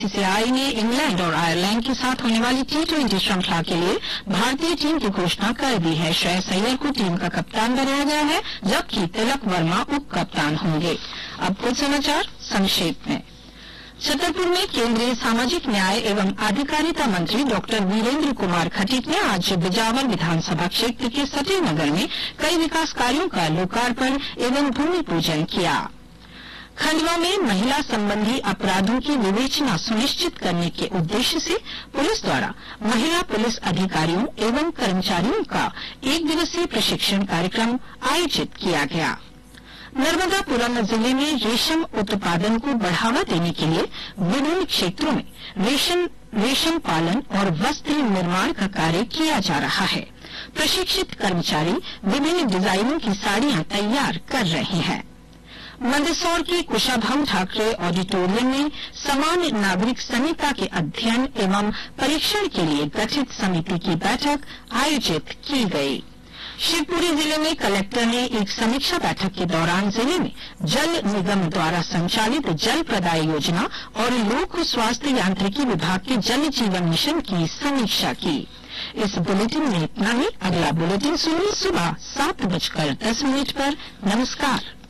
BCCI ने England और Ireland के साथ होने वाली T20 श्रृंखला के लिए भारतीय टीम की घोषणा कर दी है। श्रेयस अय्यर को टीम का कप्तान बनाया गया है, जबकि तिलक वर्मा उप कप्तान होंगे। अब कुछ समाचार संक्षेप में। छतरपुर में केंद्रीय सामाजिक न्याय एवं आधिकारिता मंत्री डॉक्टर वीरेंद्र कुमार खटीक ने आज बिजावर विधानसभा क्षेत्र के सटीनगर में कई विकास कार्यों का लोकार्पण एवं भूमि पूजन किया। खंडवा में महिला संबंधी अपराधों की विवेचना सुनिश्चित करने के उद्देश्य से पुलिस द्वारा महिला पुलिस अधिकारियों एवं कर्मचारियों का 1 दिवसीय प्रशिक्षण कार्यक्रम आयोजित किया गया। नर्मदापुरम जिले में रेशम उत्पादन को बढ़ावा देने के लिए विभिन्न क्षेत्रों में रेशम पालन और वस्त्र निर्माण का कार्य किया जा रहा है। प्रशिक्षित कर्मचारी विभिन्न डिजाइनों की साड़ियां तैयार कर रहे हैं। मंदसौर के कुशाभाऊ ठाकरे ऑडिटोरियम में समान नागरिक संहिता के अध्ययन एवं परीक्षण के लिए गठित समिति की बैठक आयोजित की गई। शिवपुरी जिले में कलेक्टर ने एक समीक्षा बैठक के दौरान जिले में जल निगम द्वारा संचालित जल प्रदाय योजना और लोक स्वास्थ्य यांत्रिकी विभाग के जल जीवन मिशन की समीक्षा की। इस बुलेटिन में इतना ही। अगला बुलेटिन सुनिए सुबह 7:10 पर। नमस्कार।